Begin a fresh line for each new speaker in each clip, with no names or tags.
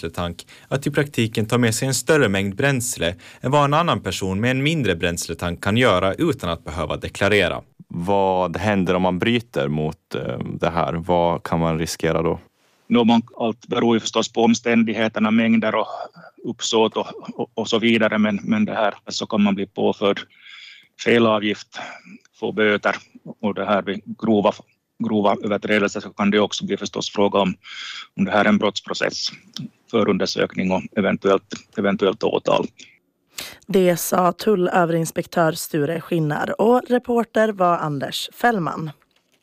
bränsletank att i praktiken ta med sig en större mängd bränsle än vad en annan person med en mindre bränsletank kan göra utan att behöva deklarera.
Vad händer om man bryter mot det här? Vad kan man riskera då?
Allt beror ju förstås på omständigheterna, mängder och uppsåt och så vidare. Men det här så kan man bli påförd felavgift, få böter, och det här vid grova överträdelser så kan det också bli förstås fråga om det här är en brottsprocess, förundersökning och eventuellt åtal.
Det sa tullöverinspektör Sture Skinnar och reporter var Anders Fällman.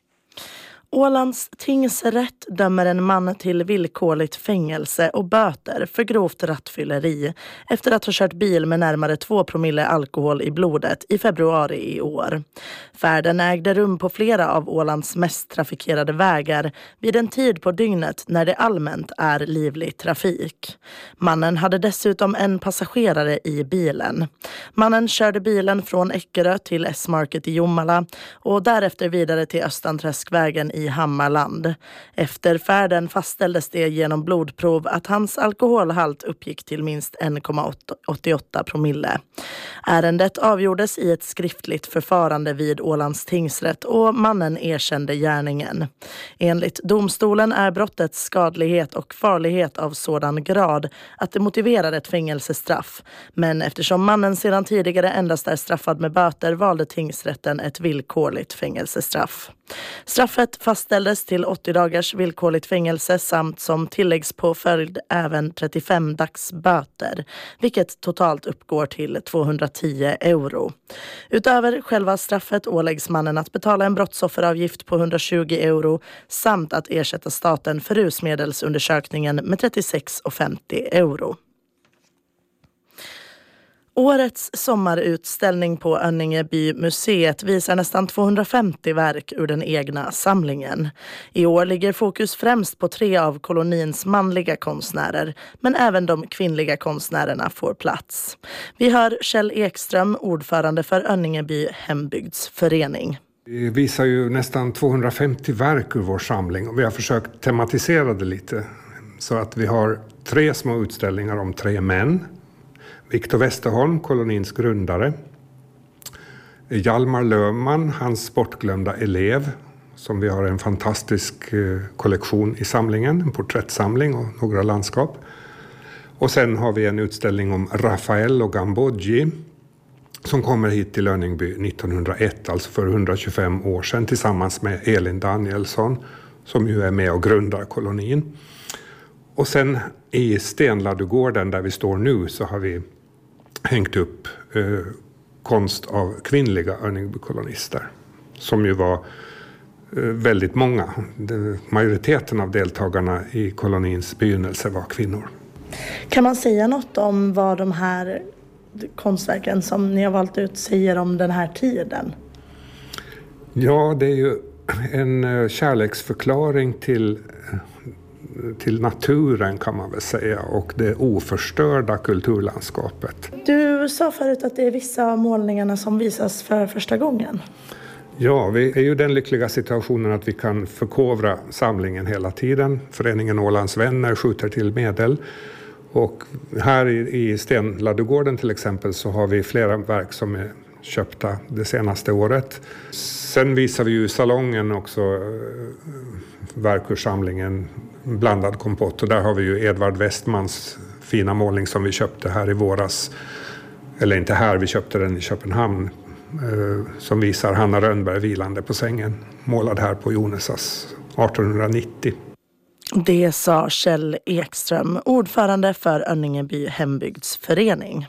Ålands tingsrätt dömer en man till villkorligt fängelse och böter för grovt rattfylleri efter att ha kört bil med närmare 2 promille alkohol i blodet i februari i år. Färden ägde rum på flera av Ålands mest trafikerade vägar vid en tid på dygnet när det allmänt är livlig trafik. Mannen hade dessutom en passagerare i bilen. Mannen körde bilen från Eckerö till S-market i Jomala och därefter vidare till Östanträskvägen i Hammarland. Efter färden fastställdes det genom blodprov att hans alkoholhalt uppgick till minst 1,88 promille. Ärendet avgjordes i ett skriftligt förfarande vid Ålands tingsrätt och mannen erkände gärningen. Enligt domstolen är brottets skadlighet och farlighet av sådan grad att det motiverar ett fängelsestraff. Men eftersom mannen sedan tidigare endast är straffad med böter valde tingsrätten ett villkorligt fängelsestraff. Straffet fastställdes till 80 dagars villkorligt fängelse samt som tilläggspåföljd även 35 dagsböter, vilket totalt uppgår till 210 euro. Utöver själva straffet åläggs mannen att betala en brottsofferavgift på 120 euro samt att ersätta staten för rusmedelsundersökningen med 36,50 euro. Årets sommarutställning på Önningeby museet visar nästan 250 verk ur den egna samlingen. I år ligger fokus främst på 3 av kolonins manliga konstnärer, men även de kvinnliga konstnärerna får plats. Vi hör Kjell Ekström, ordförande för Önningeby hembygdsförening.
Vi visar ju nästan 250 verk ur vår samling och vi har försökt tematisera det lite. Så att vi har 3 små utställningar om 3 män. Viktor Westerholm, kolonins grundare. Hjalmar Löfman, hans bortglömda elev, som vi har en fantastisk kollektion i samlingen, en porträttsamling och några landskap. Och sen har vi en utställning om Rafael och Gambodji som kommer hit till Önningeby 1901, alltså för 125 år sedan, tillsammans med Elin Danielsson som ju är med och grundar kolonin. Och sen i Stenladugården där vi står nu så har vi hängt upp konst av kvinnliga Önningeby-kolonister som ju var väldigt många. Majoriteten av deltagarna i kolonins begynnelse var kvinnor.
Kan man säga något om vad de här konstverken som ni har valt ut säger om den här tiden?
Ja, det är ju en kärleksförklaring till naturen kan man väl säga och det oförstörda kulturlandskapet.
Du sa förut att det är vissa av målningarna som visas för första gången.
Ja, vi är ju den lyckliga situationen att vi kan förkovra samlingen hela tiden. Föreningen Ålands vänner skjuter till medel. Och här i Stenladugården till exempel så har vi flera verk som är köpta det senaste året. Sen visar vi ju i salongen också verkursamlingen Blandad kompott. Och där har vi ju Edvard Westmans fina målning som vi köpte här i våras. Eller inte här, vi köpte den i Köpenhamn. Som visar Hanna Rönnberg vilande på sängen. Målad här på Jonesas 1890.
Det sa Kjell Ekström, ordförande för Önningeby hembygdsförening.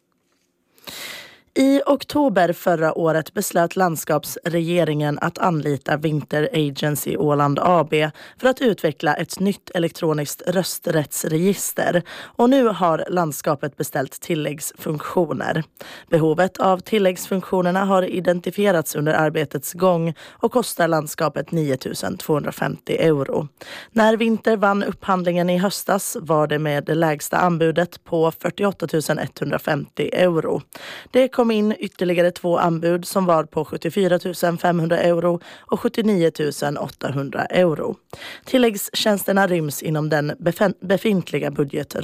I oktober förra året beslöt landskapsregeringen att anlita Winter Agency Åland AB för att utveckla ett nytt elektroniskt rösträttsregister och nu har landskapet beställt tilläggsfunktioner. Behovet av tilläggsfunktionerna har identifierats under arbetets gång och kostar landskapet 9 250 euro. När Winter vann upphandlingen i höstas var det med det lägsta anbudet på 48 150 euro. Det kom in ytterligare 2 anbud som var på 74 500 euro och 79 800 euro. Tilläggstjänsterna ryms inom den befintliga budgetramen.